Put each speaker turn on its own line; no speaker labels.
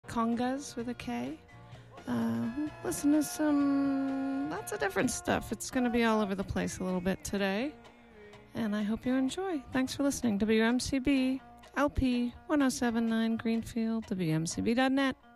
congas with a K. Listen to some lots of different stuff. It's going to be all over the place a little bit today. And I hope you enjoy. Thanks for listening. WMCB, LP 1079 Greenfield, WMCB.net.